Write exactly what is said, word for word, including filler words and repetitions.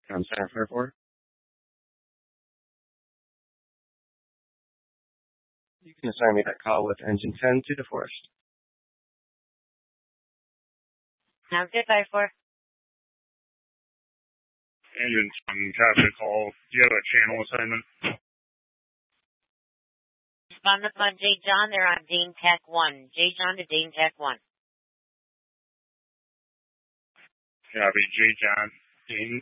I'm Staff Airport. You can assign me that call with engine ten to DeForest. Sounds good, five four. Engine ten, captain call. Do you have a channel assignment? Respond upon J. John, they're on Dane Tech one. J. John to Dane Tech one. Copy, J. John. Dane